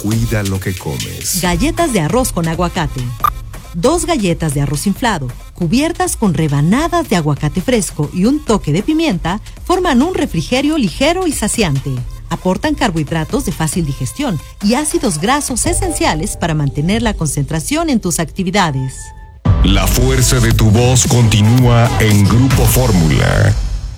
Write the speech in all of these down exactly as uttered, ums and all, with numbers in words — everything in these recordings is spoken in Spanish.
Cuida lo que comes. Galletas de arroz con aguacate. Dos galletas de arroz inflado, cubiertas con rebanadas de aguacate fresco y un toque de pimienta, forman un refrigerio ligero y saciante. Aportan carbohidratos de fácil digestión y ácidos grasos esenciales para mantener la concentración en tus actividades. La fuerza de tu voz continúa en Grupo Fórmula.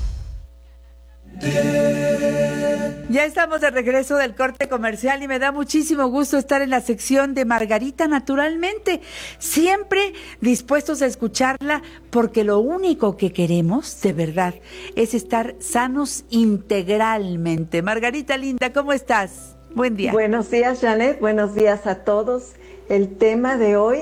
Ya estamos de regreso del corte comercial y me da muchísimo gusto estar en la sección de Margarita Naturalmente, siempre dispuestos a escucharla porque lo único que queremos de verdad es estar sanos integralmente. Margarita linda, ¿cómo estás? Buen día. Buenos días, Janet, buenos días a todos. El tema de hoy,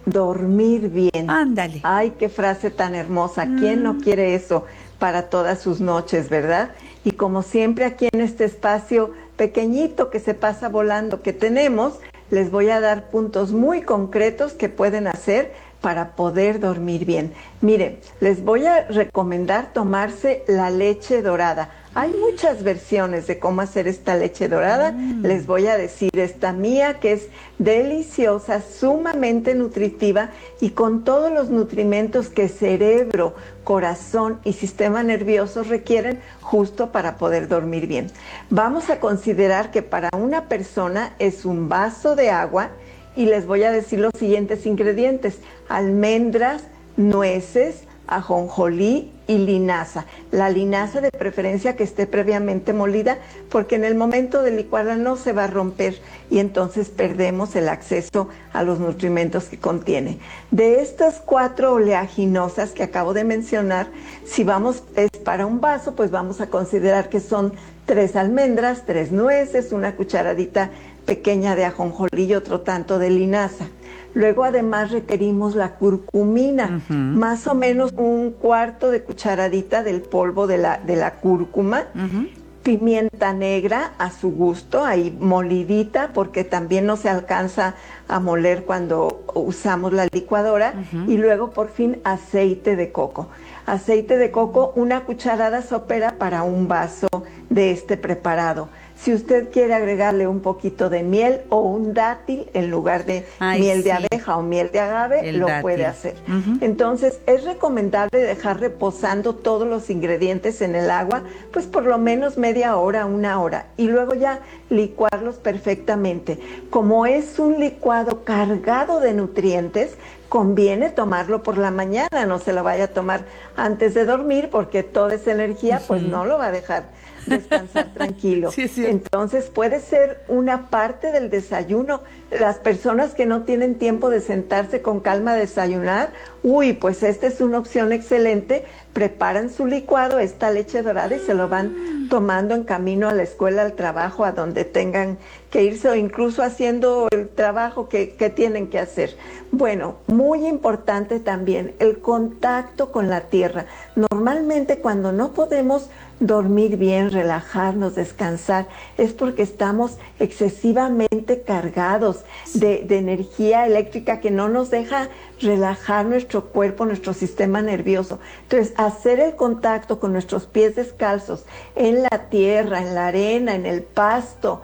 dormir bien. Ándale. Ay, qué frase tan hermosa. ¿Quién mm. no quiere eso para todas sus noches, verdad? Y como siempre aquí en este espacio pequeñito que se pasa volando que tenemos, les voy a dar puntos muy concretos que pueden hacer para poder dormir bien. Miren, les voy a recomendar tomarse la leche dorada. Hay muchas versiones de cómo hacer esta leche dorada. Mm. Les voy a decir esta mía, que es deliciosa, sumamente nutritiva y con todos los nutrimentos que cerebro, corazón y sistema nervioso requieren justo para poder dormir bien. Vamos a considerar que para una persona es un vaso de agua y les voy a decir los siguientes ingredientes: almendras, nueces, ajonjolí y linaza. La linaza de preferencia que esté previamente molida, porque en el momento de licuarla no se va a romper y entonces perdemos el acceso a los nutrimentos que contiene. De estas cuatro oleaginosas que acabo de mencionar, si vamos es para un vaso, pues vamos a considerar que son tres almendras, tres nueces, una cucharadita pequeña de ajonjolí y otro tanto de linaza. Luego además requerimos la curcumina, uh-huh. más o menos un cuarto de cucharadita del polvo de la, de la cúrcuma, uh-huh. pimienta negra a su gusto, ahí molidita, porque también no se alcanza a moler cuando usamos la licuadora, uh-huh. y luego por fin aceite de coco. Aceite de coco, una cucharada sopera para un vaso de este preparado. Si usted quiere agregarle un poquito de miel o un dátil en lugar de Ay, miel sí. de abeja o miel de agave, El lo dátil. puede hacer. Uh-huh. Entonces, es recomendable dejar reposando todos los ingredientes en el agua, pues por lo menos media hora, una hora, y luego ya licuarlos perfectamente. Como es un licuado cargado de nutrientes, conviene tomarlo por la mañana, no se lo vaya a tomar antes de dormir, porque toda esa energía, uh-huh. pues no lo va a dejar descansar tranquilo. Sí, sí. Entonces puede ser una parte del desayuno. Las personas que no tienen tiempo de sentarse con calma a desayunar, uy, pues esta es una opción excelente. Preparan su licuado, esta leche dorada, y se lo van tomando en camino a la escuela, al trabajo, a donde tengan que irse, o incluso haciendo el trabajo que, que tienen que hacer. Bueno, muy importante también el contacto con la tierra. Normalmente cuando no podemos dormir bien, relajarnos, descansar, es porque estamos excesivamente cargados de, de energía eléctrica que no nos deja relajar nuestro cuerpo, nuestro sistema nervioso. Entonces, hacer el contacto con nuestros pies descalzos en la tierra, en la arena, en el pasto,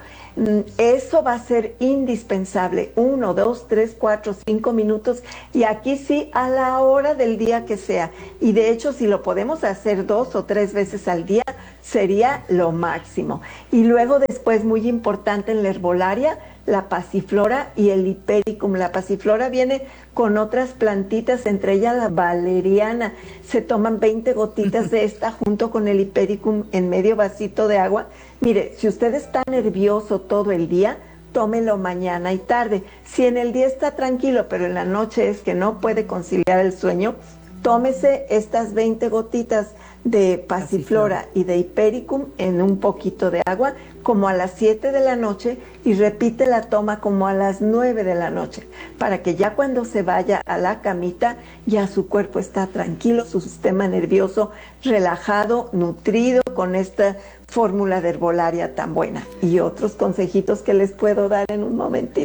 eso va a ser indispensable. Uno, dos, tres, cuatro, cinco minutos, y aquí sí a la hora del día que sea. Y de hecho, si lo podemos hacer dos o tres veces al día, sería lo máximo. Y luego después, muy importante en la herbolaria, la pasiflora y el hipericum. La pasiflora viene con otras plantitas, entre ellas la valeriana. Se toman veinte gotitas de esta junto con el hipericum en medio vasito de agua. Mire, si usted está nervioso todo el día, tómelo mañana y tarde. Si en el día está tranquilo, pero en la noche es que no puede conciliar el sueño, tómese estas veinte gotitas de pasiflora y de hipericum en un poquito de agua, como a las siete de la noche, y repite la toma como a las nueve de la noche, para que ya cuando se vaya a la camita, ya su cuerpo está tranquilo, su sistema nervioso relajado, nutrido con esta fórmula de herbolaria tan buena. Y otros consejitos que les puedo dar en un momentito.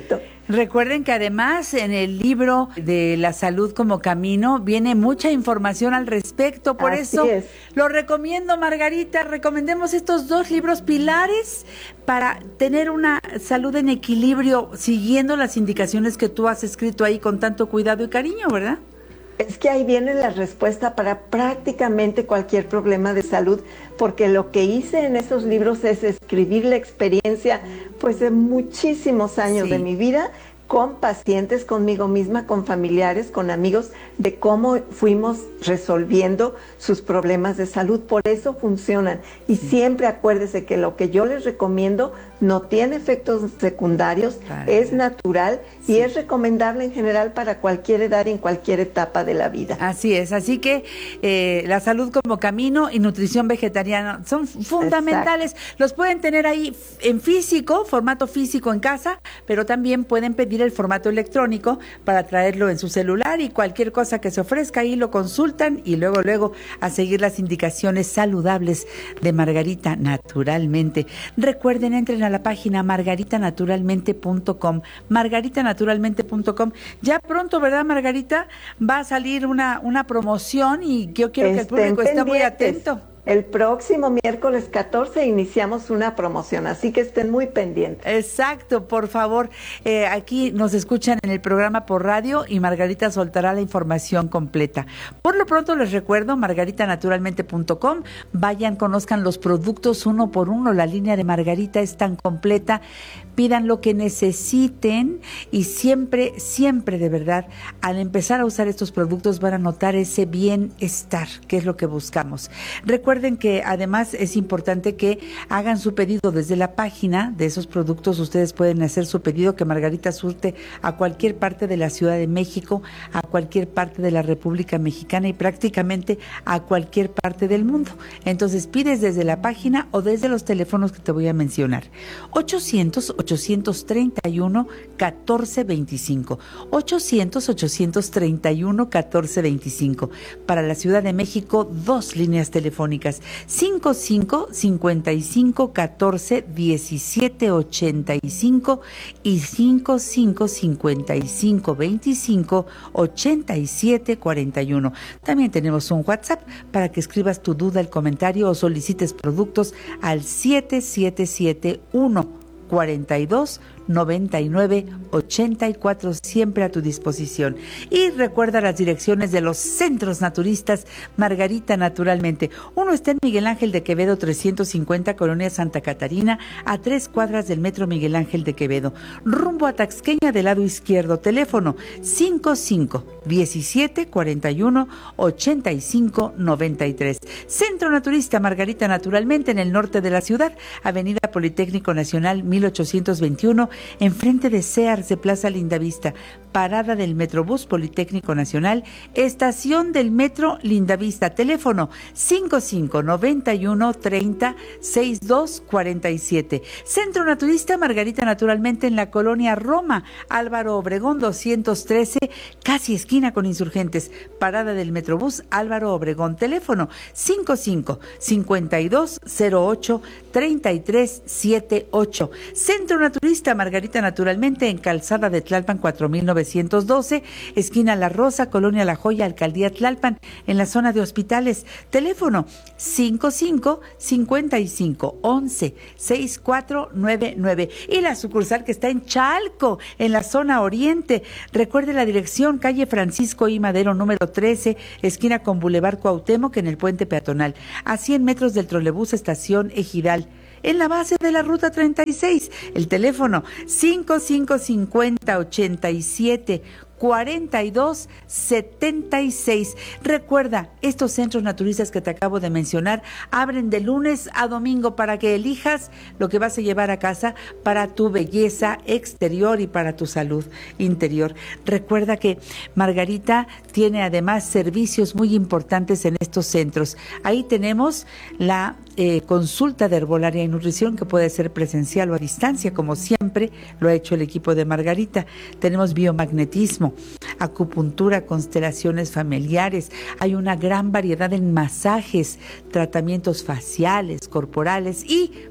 Recuerden que además en el libro de La Salud como Camino viene mucha información al respecto, por Así eso es. lo recomiendo, Margarita. Recomendemos estos dos libros pilares para tener una salud en equilibrio, siguiendo las indicaciones que tú has escrito ahí con tanto cuidado y cariño, ¿verdad? Es que ahí viene la respuesta para prácticamente cualquier problema de salud, porque lo que hice en esos libros es escribir la experiencia, pues, de muchísimos años Sí. de mi vida, con pacientes, conmigo misma, con familiares, con amigos, de cómo fuimos resolviendo sus problemas de salud. Por eso funcionan. Y sí. siempre acuérdese que lo que yo les recomiendo no tiene efectos secundarios, para es nada. natural sí. y es recomendable en general para cualquier edad y en cualquier etapa de la vida. Así es, así que eh, la salud como camino y nutrición vegetariana son fundamentales. Exacto. Los pueden tener ahí en físico, formato físico en casa, pero también pueden pedir el formato electrónico para traerlo en su celular, y cualquier cosa que se ofrezca ahí lo consultan y luego luego a seguir las indicaciones saludables de Margarita Naturalmente. Recuerden, entren a la página margarita naturalmente punto com, margarita naturalmente punto com. Ya pronto, ¿verdad, Margarita? Va a salir una, una promoción y yo quiero que el público esté muy atento. El próximo miércoles catorce iniciamos una promoción, así que estén muy pendientes. Exacto, por favor. Eh, aquí nos escuchan en el programa por radio y Margarita soltará la información completa. Por lo pronto les recuerdo, margarita naturalmente punto com. Vayan, conozcan los productos uno por uno. La línea de Margarita es tan completa. Pidan lo que necesiten y siempre, siempre de verdad, al empezar a usar estos productos van a notar ese bienestar, que es lo que buscamos. Recuerden que además es importante que hagan su pedido desde la página de esos productos. Ustedes pueden hacer su pedido, que Margarita surte a cualquier parte de la Ciudad de México, a cualquier parte de la República Mexicana y prácticamente a cualquier parte del mundo. Entonces pides desde la página o desde los teléfonos que te voy a mencionar. ochocientos, ochocientos treinta y uno, catorce veinticinco. ochocientos, ochocientos treinta y uno, catorce veinticinco. Para la Ciudad de México, dos líneas telefónicas: cincuenta y cinco, cincuenta y cinco, catorce, diecisiete, ochenta y cinco y cincuenta y cinco, cincuenta y cinco, veinticinco, ochenta y siete, cuarenta y uno. También tenemos un WhatsApp para que escribas tu duda, el comentario o solicites productos al siete siete siete uno, cuarenta y dos, noventa y nueve, ochenta y cuatro, siempre a tu disposición. Y recuerda las direcciones de los centros naturistas Margarita Naturalmente. Uno está en Miguel Ángel de Quevedo trescientos cincuenta, Colonia Santa Catarina, a tres cuadras del Metro Miguel Ángel de Quevedo, rumbo a Taxqueña del lado izquierdo. Teléfono cincuenta y cinco, diecisiete, cuarenta y uno, ochenta y cinco, noventa y tres. Centro Naturista Margarita Naturalmente, en el norte de la ciudad, Avenida Politécnico Nacional mil ochocientos veintiuno, enfrente de Sears de Plaza Lindavista, parada del Metrobús Politécnico Nacional, estación del Metro Lindavista. Teléfono cincuenta y cinco, noventa y uno, treinta, sesenta y dos, cuarenta y siete. Centro Naturista Margarita Naturalmente, en la colonia Roma, Álvaro Obregón doscientos trece, casi esquina con Insurgentes, parada del Metrobús Álvaro Obregón. Teléfono cincuenta y cinco, cincuenta y dos, cero ocho, treinta y tres, setenta y ocho. Centro Naturista Margarita Naturalmente, en Calzada de Tlalpan cuatro mil novecientos doce, esquina La Rosa, Colonia La Joya, Alcaldía Tlalpan, en la zona de hospitales. Teléfono cincuenta y cinco, cincuenta y cinco, once, sesenta y cuatro, noventa y nueve. Y la sucursal que está en Chalco, en la zona oriente. Recuerde la dirección: calle Francisco I. Madero, número trece, esquina con Boulevard Cuauhtémoc, en el puente peatonal, a cien metros del trolebús estación Ejidal, en la base de la ruta treinta y seis. El teléfono cincuenta y cinco, cincuenta, ochenta y siete, cuarenta y dos, setenta y seis. Recuerda, estos centros naturistas que te acabo de mencionar abren de lunes a domingo para que elijas lo que vas a llevar a casa para tu belleza exterior y para tu salud interior. Recuerda que Margarita tiene además servicios muy importantes en estos centros. Ahí tenemos la eh, consulta de herbolaria y nutrición, que puede ser presencial o a distancia, como siempre lo ha hecho el equipo de Margarita. Tenemos biomagnetismo, acupuntura, constelaciones familiares. Hay una gran variedad en masajes, tratamientos faciales, corporales y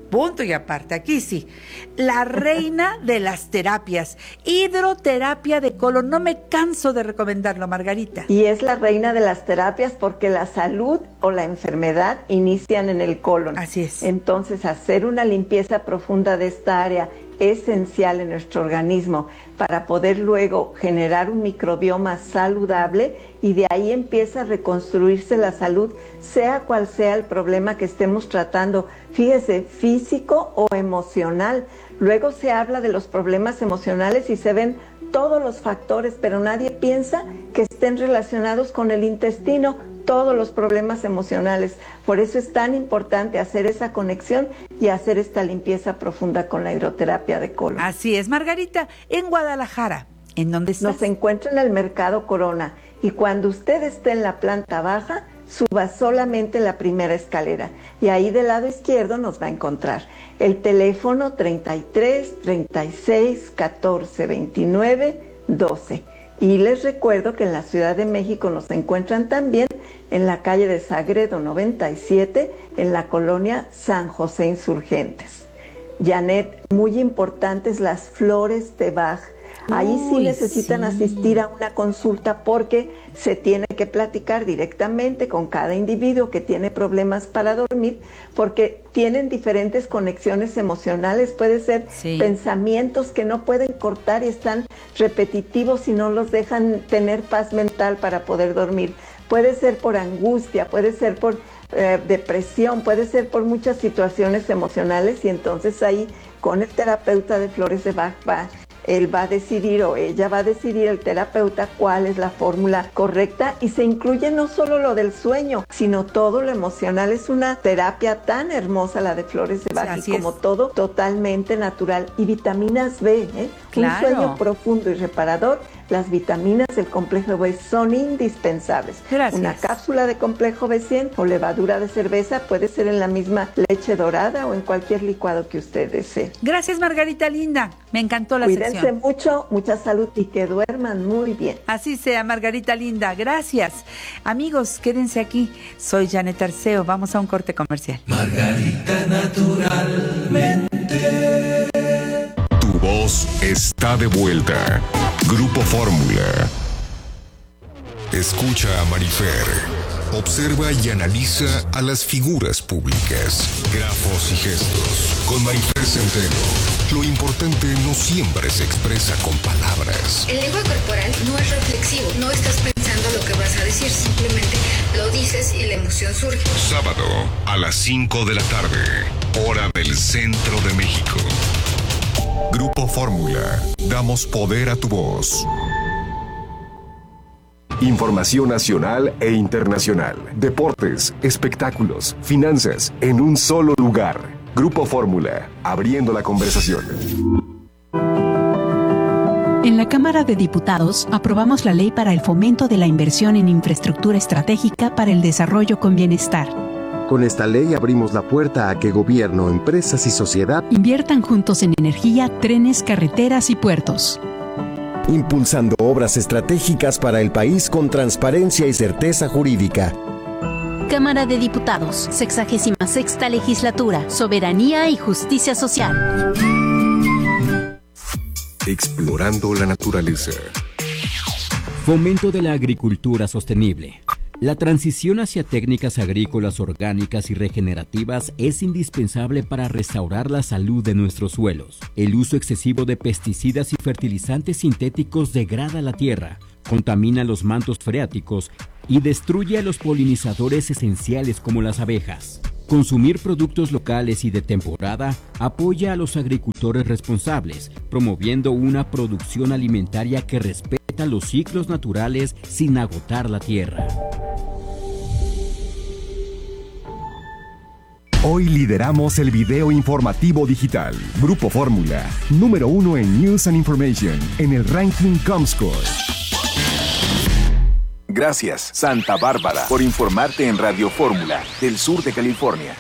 Punto y aparte, aquí sí. La reina de las terapias, hidroterapia de colon. No me canso de recomendarlo, Margarita. Y es la reina de las terapias porque la salud o la enfermedad inician en el colon. Así es. Entonces, hacer una limpieza profunda de esta área esencial en nuestro organismo para poder luego generar un microbioma saludable, y de ahí empieza a reconstruirse la salud, sea cual sea el problema que estemos tratando, fíjese, físico o emocional. Luego se habla de los problemas emocionales y se ven todos los factores, pero nadie piensa que estén relacionados con el intestino, todos los problemas emocionales. Por eso es tan importante hacer esa conexión y hacer esta limpieza profunda con la hidroterapia de colon. Así es, Margarita. En Guadalajara, ¿en dónde estás? Nos encuentra en el Mercado Corona, y cuando usted esté en la planta baja, suba solamente la primera escalera y ahí del lado izquierdo nos va a encontrar. El teléfono treinta y tres, treinta y seis, catorce, veintinueve, doce. Y les recuerdo que en la Ciudad de México nos encuentran también en la calle de Sagredo noventa y siete, en la colonia San José Insurgentes. Janet, muy importantes las flores de Bach. Ahí sí Uy, necesitan sí. asistir a una consulta porque se tiene que platicar directamente con cada individuo que tiene problemas para dormir, porque tienen diferentes conexiones emocionales. Puede ser Sí. pensamientos que no pueden cortar y están repetitivos y no los dejan tener paz mental para poder dormir. Puede ser por angustia, puede ser por eh, depresión, puede ser por muchas situaciones emocionales, y entonces ahí con el terapeuta de flores de Bach va él va a decidir, o ella va a decidir, el terapeuta, cuál es la fórmula correcta, y se incluye no solo lo del sueño, sino todo lo emocional. Es una terapia tan hermosa la de flores de Bach, Así y como es. todo, totalmente natural. Y vitaminas B, ¿eh? Claro. Un sueño profundo y reparador. Las vitaminas del complejo B son indispensables. Gracias. Una cápsula de complejo B cien o levadura de cerveza puede ser en la misma leche dorada o en cualquier licuado que usted desee. Gracias, Margarita linda. Me encantó la Cuídense sección. mucho, mucha salud y que duerman muy bien. Así sea, Margarita linda. Gracias. Amigos, quédense aquí. Soy Janet Arceo. Vamos a un corte comercial. Margarita naturalmente. Tu voz está de vuelta. Grupo Fórmula. Escucha a Marifer. Observa y analiza a las figuras públicas, grafos y gestos. Con Marifer Centeno, lo importante no siempre se expresa con palabras. El lenguaje corporal no es reflexivo, no estás pensando lo que vas a decir, simplemente lo dices y la emoción surge. Sábado a las cinco de la tarde, hora del centro de México. Grupo Fórmula, damos poder a tu voz. Información nacional e internacional, deportes, espectáculos, finanzas, en un solo lugar. Grupo Fórmula, abriendo la conversación. En la Cámara de Diputados aprobamos la ley para el fomento de la inversión en infraestructura estratégica para el desarrollo con bienestar. Con esta ley abrimos la puerta a que gobierno, empresas y sociedad inviertan juntos en energía, trenes, carreteras y puertos. Impulsando obras estratégicas para el país con transparencia y certeza jurídica. Cámara de Diputados, sexagésima sexta legislatura, soberanía y justicia social. Explorando la naturaleza. Fomento de la agricultura sostenible. La transición hacia técnicas agrícolas orgánicas y regenerativas es indispensable para restaurar la salud de nuestros suelos. El uso excesivo de pesticidas y fertilizantes sintéticos degrada la tierra, contamina los mantos freáticos y destruye a los polinizadores esenciales como las abejas. Consumir productos locales y de temporada apoya a los agricultores responsables, promoviendo una producción alimentaria que respeta los ciclos naturales sin agotar la tierra. Hoy lideramos el video informativo digital. Grupo Fórmula, número uno en News and Information, en el ranking Comscore. Gracias, Santa Bárbara, por informarte en Radio Fórmula, del sur de California.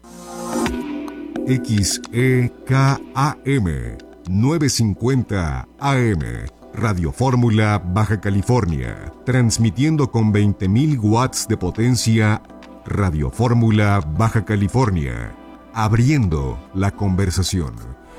X E K A M, novecientos cincuenta A M, Radio Fórmula, Baja California, transmitiendo con veinte mil watts de potencia. Radio Fórmula, Baja California, abriendo la conversación.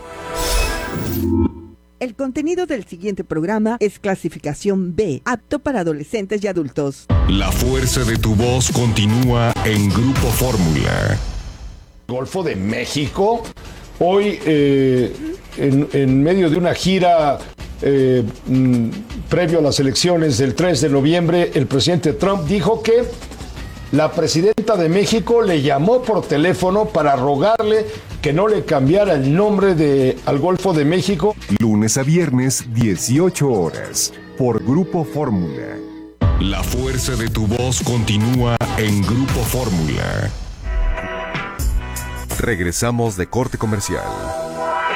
El contenido del siguiente programa es clasificación B, apto para adolescentes y adultos. La fuerza de tu voz continúa en Grupo Fórmula. Golfo de México, hoy eh, en, en medio de una gira eh, mm, previo a las elecciones del tres de noviembre, el presidente Trump dijo que la presidenta de México le llamó por teléfono para rogarle que no le cambiara el nombre de, al Golfo de México. Lunes a viernes, dieciocho horas, por Grupo Fórmula. La fuerza de tu voz continúa en Grupo Fórmula. Regresamos de corte comercial.